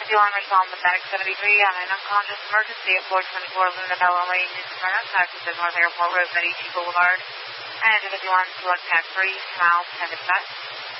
51 respond pathetic 73 on an unconscious emergency at 424 Luna Bella Lane in Smyrna, taxis at North Airport Road, Medici Boulevard, and individual on select tax 3, miles 10 dispatch.